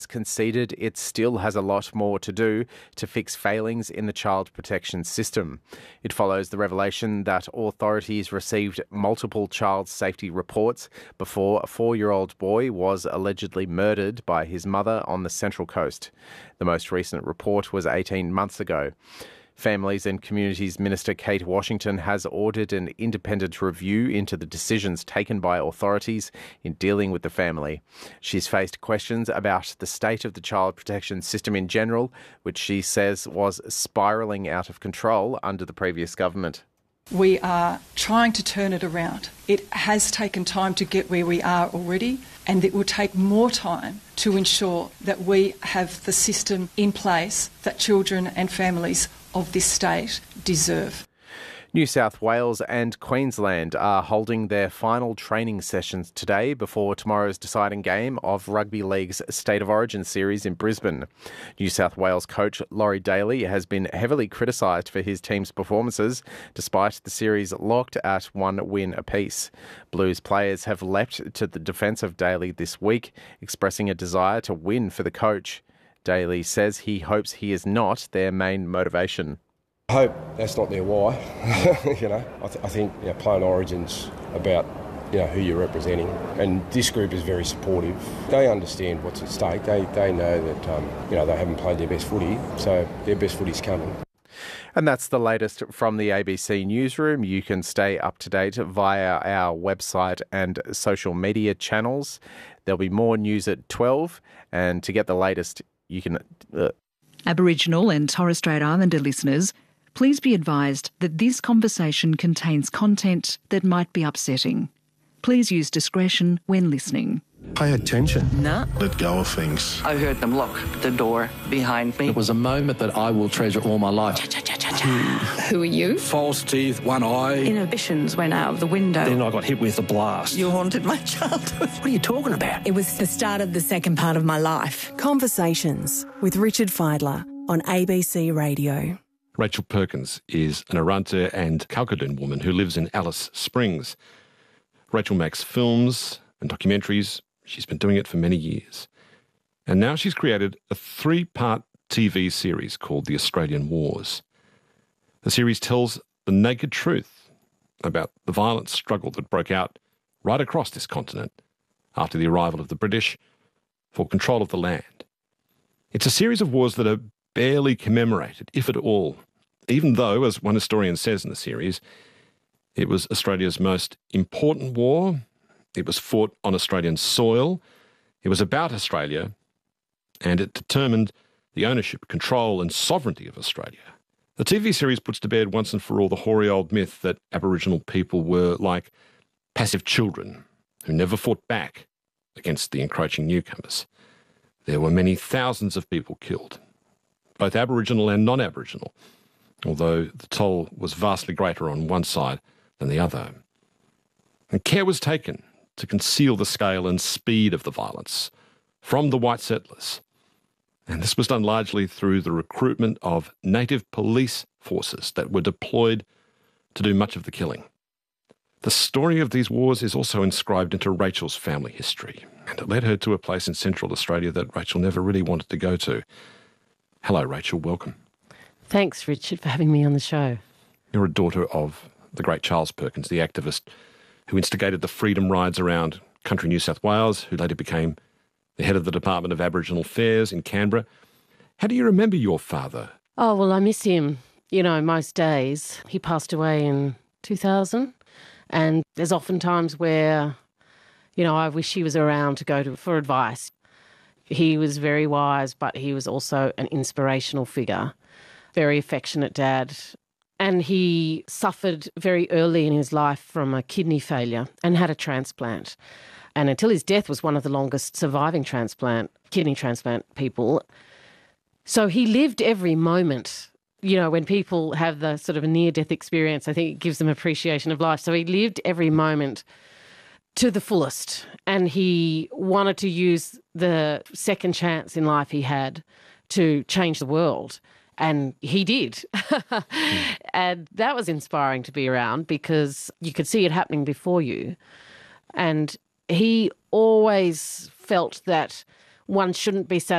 conceded it still has a lot more to do to fix failings in the child protection system. It follows the revelation that authorities received multiple child safety reports before a 4-year-old boy was allegedly murdered by his mother on the Central Coast. The most recent report was 18 months ago. Families and Communities Minister Kate Washington has ordered an independent review into the decisions taken by authorities in dealing with the family. She's faced questions about the state of the child protection system in general, which she says was spiralling out of control under the previous government. We are trying to turn it around. It has taken time to get where we are already, and it will take more time to ensure that we have the system in place that children and families of this state deserve. New South Wales and Queensland are holding their final training sessions today before tomorrow's deciding game of Rugby League's State of Origin series in Brisbane. New South Wales coach Laurie Daly has been heavily criticised for his team's performances, despite the series locked at 1 win apiece. Blues players have leapt to the defence of Daly this week, expressing a desire to win for the coach. Daly says he hopes he is not their main motivation. I hope that's not their why. I think playing Origins about who you're representing, and this group is very supportive. They understand what's at stake. They know that they haven't played their best footy, so their best footy's coming. And that's the latest from the ABC Newsroom. You can stay up to date via our website and social media channels. There'll be more news at 12, and to get the latest, you can... Aboriginal and Torres Strait Islander listeners, please be advised that this conversation contains content that might be upsetting. Please use discretion when listening. Pay attention. No. Let go of things. I heard them lock the door behind me. It was a moment that I will treasure all my life. Who are you? False teeth, one eye. Inhibitions went out of the window. Then I got hit with a blast. You haunted my childhood. What are you talking about? It was the start of the second part of my life. Conversations with Richard Fidler on ABC Radio. Rachel Perkins is an Arrernte and Kalkadoon woman who lives in Alice Springs. Rachel makes films and documentaries. She's been doing it for many years. And now she's created a 3-part TV series called The Australian Wars. The series tells the naked truth about the violent struggle that broke out right across this continent after the arrival of the British for control of the land. It's a series of wars that are barely commemorated, if at all, even though, as one historian says in the series, it was Australia's most important war. It was fought on Australian soil. It was about Australia, and it determined the ownership, control and sovereignty of Australia. The TV series puts to bed once and for all the hoary old myth that Aboriginal people were like passive children who never fought back against the encroaching newcomers. There were many thousands of people killed, both Aboriginal and non-Aboriginal, although the toll was vastly greater on one side than the other. And care was taken to conceal the scale and speed of the violence from the white settlers. And this was done largely through the recruitment of native police forces that were deployed to do much of the killing. The story of these wars is also inscribed into Rachel's family history, and it led her to a place in Central Australia that Rachel never really wanted to go to. Hello, Rachel. Welcome. Thanks, Richard, for having me on the show. You're a daughter of the great Charles Perkins, the activist who instigated the freedom rides around country New South Wales, who later became the head of the Department of Aboriginal Affairs in Canberra. How do you remember your father? Oh, well, I miss him, most days. He passed away in 2000, and there's often times where, I wish he was around to go to for advice. He was very wise, but he was also an inspirational figure, very affectionate dad. And he suffered very early in his life from a kidney failure and had a transplant. And until his death was one of the longest surviving kidney transplant people. So he lived every moment. When people have the sort of near-death experience, I think it gives them appreciation of life. So he lived every moment to the fullest. And he wanted to use the second chance in life he had to change the world. And he did. And that was inspiring to be around because you could see it happening before you. And he always felt that one shouldn't be sat